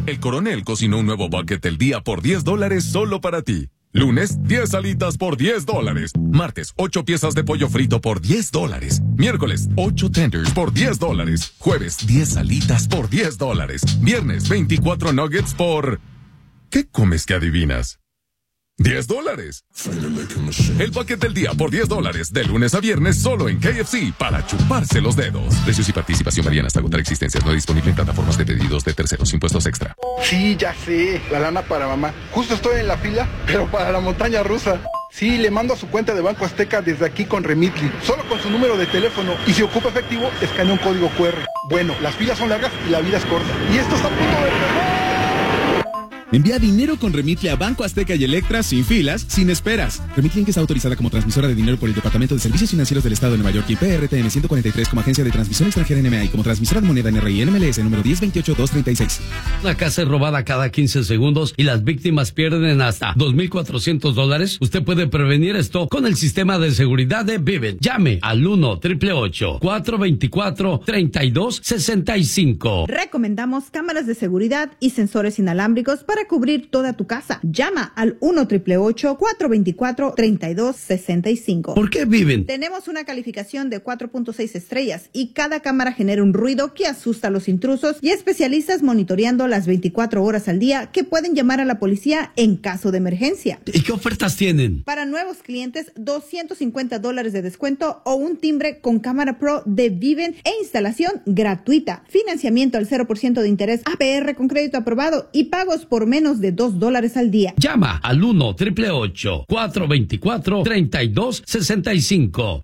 El Coronel cocinó un nuevo bucket del día por $10 solo para ti. Lunes, 10 alitas por $10. Martes, 8 piezas de pollo frito por $10. Miércoles, 8 tenders por $10. Jueves, 10 alitas por $10. Viernes, 24 nuggets por... ¿Qué comes que adivinas? $10. El paquete del día por $10, de lunes a viernes solo en KFC para chuparse los dedos. Precios y participación varían hasta agotar existencias. No disponible en plataformas de pedidos de terceros. Impuestos extra. Sí, ya sé, la lana para mamá. Justo estoy en la fila, pero para la montaña rusa. Sí, le mando a su cuenta de Banco Azteca desde aquí con Remitly, solo con su número de teléfono. Y si ocupa efectivo, escanea un código QR. Bueno, las filas son largas y la vida es corta. Y esto está a punto de pegar. Envía dinero con Remitly a Banco Azteca y Electra sin filas, sin esperas. Remitly Inc. está autorizada como transmisora de dinero por el Departamento de Servicios Financieros del Estado de Nueva York y PRTN 143 como agencia de transmisión extranjera NMA y como transmisora de moneda NRI NMLS número 1028236. La casa es robada cada 15 segundos y las víctimas pierden hasta $2,400. Usted puede prevenir esto con el sistema de seguridad de Vivint. Llame al 1-888-424-3265. Recomendamos cámaras de seguridad y sensores inalámbricos para cubrir toda tu casa. Llama al 1-888-424-3265. ¿Por qué Vivint? Tenemos una calificación de 4.6 estrellas y cada cámara genera un ruido que asusta a los intrusos y especialistas monitoreando las 24 horas al día que pueden llamar a la policía en caso de emergencia. ¿Y qué ofertas tienen? Para nuevos clientes, $250 de descuento o un timbre con cámara pro de Vivint e instalación gratuita. Financiamiento al 0% de interés, APR con crédito aprobado y pagos por menos de $2 al día. Llama al 1-888-424-3265.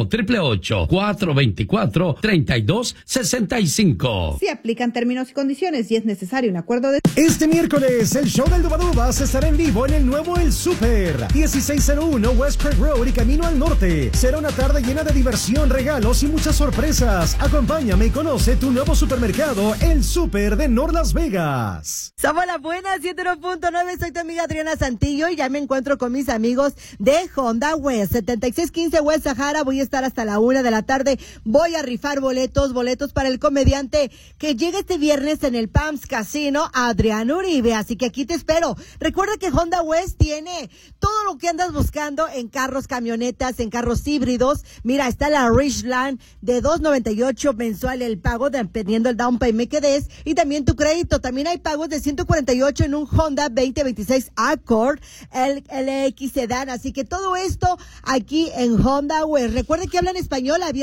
1-888-424-3265. Se aplican términos y condiciones y es necesario un acuerdo de... Este miércoles, el show del Dubadubas estará en vivo en el nuevo El Super, 1601 West Craig Road y Camino al Norte. Será una tarde llena de diversión, regalos y muchas sorpresas. Acompáñame y conoce tu nuevo supermercado, El Super de North Las Vegas. Somos la buena 101.9, soy tu amiga Adriana Santillo y ya me encuentro con mis amigos de Honda West, 7615 West Sahara. Voy a estar hasta la 1 de la tarde. Voy a rifar boletos para el comediante que llega este viernes en el Palms Casino, Adrián Uribe. Así que aquí te espero. Recuerda que Honda West tiene todo lo que andas buscando en carros, camionetas, en carros híbridos. Mira, está la Ridgeline de $298 mensual el pago, dependiendo del down payment que des, y también tu crédito. También hay pagos de $148 en un Honda 2026 Accord, el LX Sedan. Así que todo esto aquí en Honda West. Recuerden que hablan español.